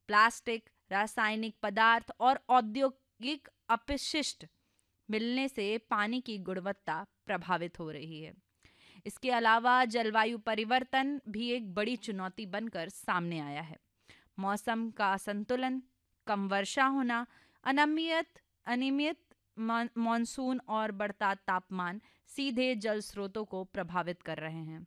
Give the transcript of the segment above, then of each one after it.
Plastic, रासायनिक पदार्थ और औद्योगिक अपशिष्ट मिलने से पानी की गुणवत्ता प्रभावित हो रही है। इसके अलावा जलवायु परिवर्तन भी एक बड़ी चुनौती बनकर सामने आया है। मौसम का असंतुलन, कम वर्षा होना, अनियमित मानसून और बढ़ता तापमान सीधे जल स्रोतों को प्रभावित कर रहे हैं।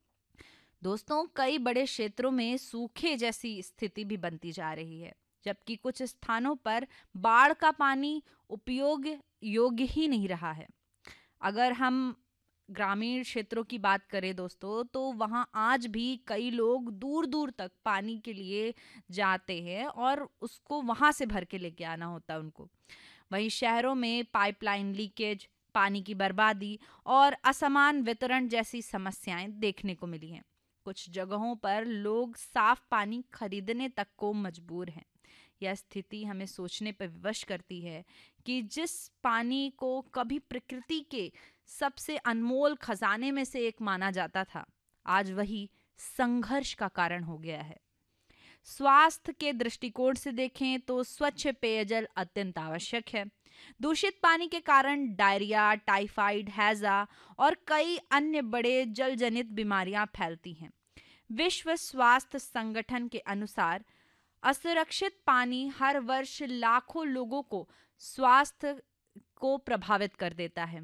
दोस्तों, कई बड़े क्षेत्रों में सूखे जैसी स्थिति भी बनती जा रही है, जबकि कुछ स्थानों पर बाढ़ का पानी उपयोग योग्य ही नहीं रहा है। अगर हम ग्रामीण क्षेत्रों की बात करें दोस्तों, तो वहाँ आज भी कई लोग दूर दूर तक पानी के लिए जाते हैं और उसको वहाँ से भर के लेके आना होता है उनको। वहीं शहरों में पाइपलाइन लीकेज, पानी की बर्बादी और असमान वितरण जैसी समस्याएं देखने को मिली हैं। कुछ जगहों पर लोग साफ पानी खरीदने तक को मजबूर हैं। यह स्थिति हमें सोचने पर विवश करती है कि जिस पानी को कभी प्रकृति के सबसे अनमोल खजाने में से एक माना जाता था, आज वही संघर्ष का कारण हो गया है। स्वास्थ्य के दृष्टिकोण से देखें तो स्वच्छ पेयजल अत्यंत आवश्यक है। दूषित पानी के कारण डायरिया, टाइफाइड, हैजा और कई अन्य बड़े जल जनित बीमारियां फैलती हैं। विश्व स्वास्थ्य संगठन के अनुसार असुरक्षित पानी हर वर्ष लाखों लोगों को स्वास्थ्य को प्रभावित कर देता है।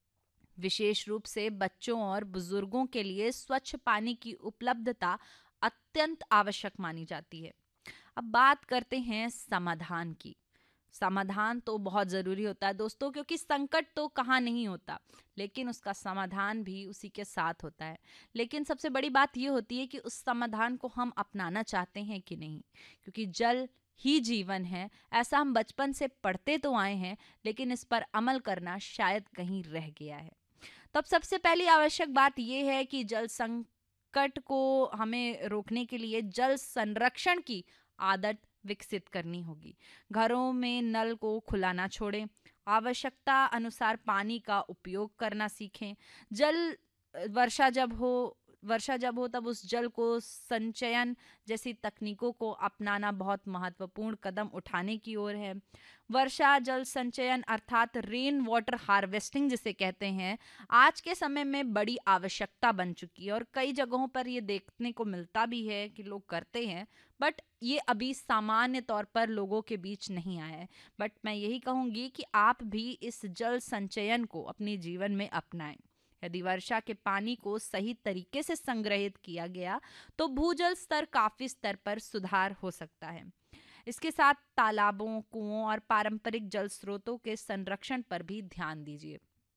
विशेष रूप से बच्चों और बुजुर्गों के लिए स्वच्छ पानी की उपलब्धता अत्यंत आवश्यक मानी जाती है। अब बात करते हैं समाधान की। समाधान तो बहुत ज़रूरी होता है दोस्तों, क्योंकि संकट तो कहाँ नहीं होता, लेकिन उसका समाधान भी उसी के साथ होता है। लेकिन सबसे बड़ी बात ये होती है कि उस समाधान को हम अपनाना चाहते हैं कि नहीं, क्योंकि जल ही जीवन है, ऐसा हम बचपन से पढ़ते तो आए हैं, लेकिन इस पर अमल करना शायद कहीं रह गया है। तब सबसे पहली आवश्यक बात यह है कि जल संकट को हमें रोकने के लिए जल संरक्षण की आदत विकसित करनी होगी। घरों में नल को खुला ना छोड़ें, आवश्यकता अनुसार पानी का उपयोग करना सीखें। जल वर्षा जब हो तब उस जल को संचयन जैसी तकनीकों को अपनाना बहुत महत्वपूर्ण कदम उठाने की ओर है। वर्षा जल संचयन अर्थात रेन वाटर हार्वेस्टिंग जिसे कहते हैं, आज के समय में बड़ी आवश्यकता बन चुकी है और कई जगहों पर ये देखने को मिलता भी है कि लोग करते हैं, बट ये अभी सामान्य तौर पर लोगों के बीच नहीं आया है। बट मैं यही कहूँगी कि आप भी इस जल संचयन को अपने जीवन में अपनाएं। यदि वर्षा के पानी को सही तरीके से संग्रहित किया गया तो भूजल स्तर काफी स्तर पर सुधार हो सकता है। इसके साथ तालाबों, कुओं और पारंपरिक जल स्रोतों के संरक्षण पर भी ध्यान दीजिए।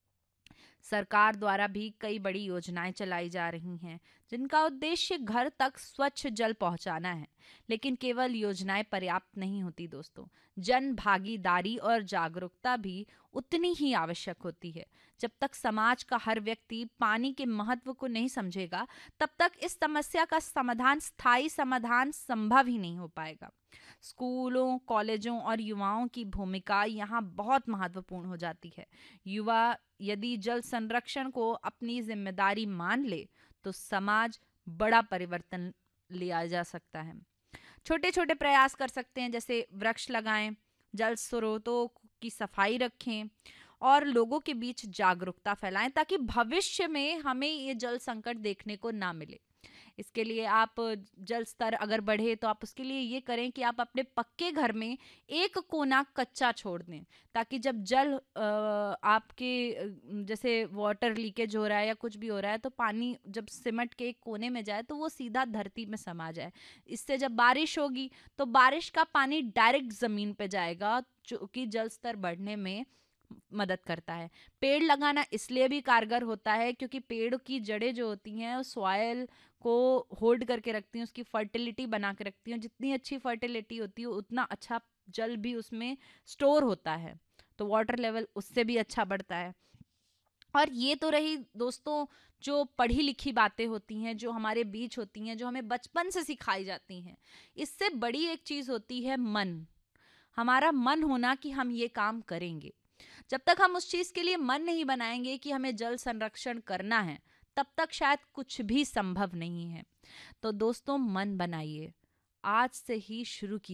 सरकार द्वारा भी कई बड़ी योजनाएं चलाई जा रही हैं, जिनका उद्देश्य घर तक स्वच्छ जल पहुंचाना है। लेकिन केवल योजनाएं पर्याप्त नहीं होती दोस्तों, जन भागीदारी और जागरूकता भी उतनी ही आवश्यक होती है। जब तक समाज का हर व्यक्ति पानी के महत्व को नहीं समझेगा, तब तक इस समस्या का स्थायी समाधान संभव ही नहीं हो पाएगा। स्कूलों, कॉलेजों और युवाओं की भूमिका यहाँ बहुत महत्वपूर्ण हो जाती है। युवा यदि जल संरक्षण को अपनी जिम्मेदारी मान ले तो समाज बड़ा परिवर्तन लिया जा सकता है। छोटे छोटे प्रयास कर सकते हैं, जैसे वृक्ष लगाएं, जल स्रोतों की सफाई रखें और लोगों के बीच जागरूकता फैलाएं, ताकि भविष्य में हमें ये जल संकट देखने को ना मिले। इसके लिए आप जल स्तर अगर बढ़े तो आप उसके लिए ये करें कि आप अपने पक्के घर में एक कोना कच्चा छोड़ दें, ताकि जब जल आपके जैसे वाटर लीकेज हो रहा है या कुछ भी हो रहा है, तो पानी जब सिमट के एक कोने में जाए तो वो सीधा धरती में समा जाए। इससे जब बारिश होगी तो बारिश का पानी डायरेक्ट ज़मीन पे जाएगा, जो कि जल स्तर बढ़ने में मदद करता है। पेड़ लगाना इसलिए भी कारगर होता है क्योंकि पेड़ की जड़ें जो होती हैं सॉइल को होल्ड करके रखती हैं, उसकी फर्टिलिटी बना के रखती हैं। जितनी अच्छी फर्टिलिटी होती है उतना अच्छा जल भी उसमें स्टोर होता है, तो वाटर लेवल उससे भी अच्छा बढ़ता है। और ये तो रही दोस्तों जो पढ़ी लिखी बातें होती हैं, जो हमारे बीच होती हैं, जो हमें बचपन से सिखाई जाती हैं। इससे बड़ी एक चीज़ होती है मन, हमारा मन होना कि हम ये काम करेंगे। जब तक हम उस चीज़ के लिए मन नहीं बनाएंगे कि हमें जल संरक्षण करना है, तब तक शायद कुछ भी संभव नहीं है। तो दोस्तों मन बनाइए, आज से ही शुरू कीजिए।